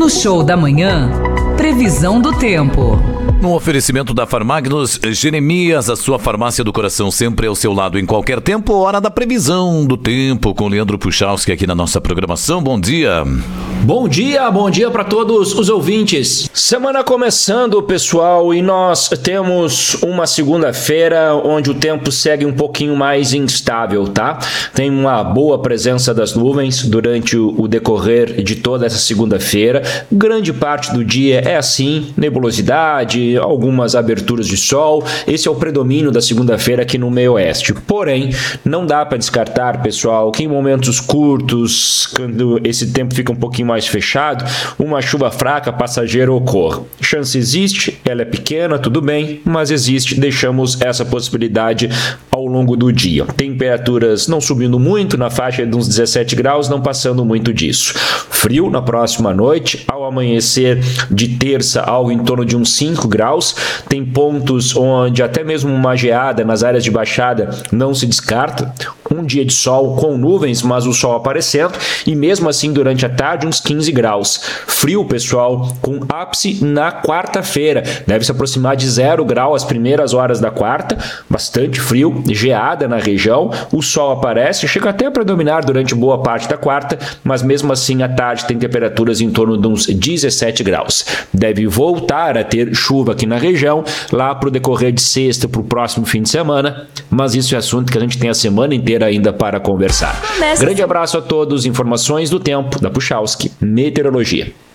No Show da Manhã, previsão do tempo. No oferecimento da Farmagnos, Jeremias, a sua farmácia do coração, sempre ao seu lado em qualquer tempo. Hora da previsão do tempo com Leandro Puchalski aqui na nossa programação. Bom dia. Bom dia para todos os ouvintes. Semana começando, pessoal, e nós temos uma segunda-feira onde o tempo segue um pouquinho mais instável, tá? Tem uma boa presença das nuvens durante o decorrer de toda essa segunda-feira. Grande parte do dia é assim, nebulosidade, algumas aberturas de sol. Esse é o predomínio da segunda-feira aqui no meio oeste. Porém, não dá para descartar, pessoal, que em momentos curtos, quando esse tempo fica um pouquinho mais fechado, uma chuva fraca passageira ocorra. Chance existe, ela é pequena, tudo bem, mas existe, deixamos essa possibilidade ao longo do dia. Temperaturas não subindo muito, na faixa de uns 17 graus, não passando muito disso. Frio na próxima noite, ao amanhecer de terça, algo em torno de uns 5 graus. Tem pontos onde até mesmo uma geada nas áreas de baixada não se descarta. Um dia de sol com nuvens, mas o sol aparecendo, e mesmo assim durante a tarde uns 15 graus. Frio, pessoal, com ápice na quarta-feira. Deve se aproximar de 0 grau as primeiras horas da quarta. Bastante frio, geada na região. O sol aparece, chega até a predominar durante boa parte da quarta, mas mesmo assim à tarde tem temperaturas em torno de uns 17 graus. Deve voltar a ter chuva aqui na região, lá para o decorrer de sexta, para o próximo fim de semana, mas isso é assunto que a gente tem a semana inteira ainda para conversar. Grande abraço a todos, informações do tempo da Puchalski Meteorologia.